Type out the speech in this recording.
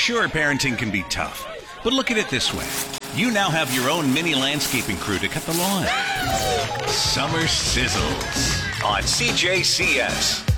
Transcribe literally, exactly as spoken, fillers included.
Sure, parenting can be tough, but look at it this way. You now have your own mini landscaping crew to cut the lawn. Summer Sizzles on C J C S.